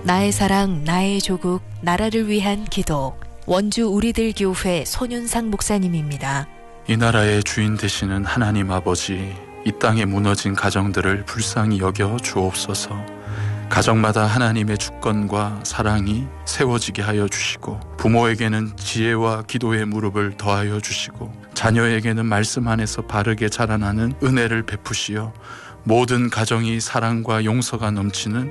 나의 사랑, 나의 조국, 나라를 위한 기도. 원주 우리들 교회 손윤상 목사님입니다. 이 나라의 주인 되시는 하나님 아버지, 이 땅에 무너진 가정들을 불쌍히 여겨 주옵소서. 가정마다 하나님의 주권과 사랑이 세워지게 하여 주시고, 부모에게는 지혜와 기도의 무릎을 더하여 주시고, 자녀에게는 말씀 안에서 바르게 자라나는 은혜를 베푸시어 모든 가정이 사랑과 용서가 넘치는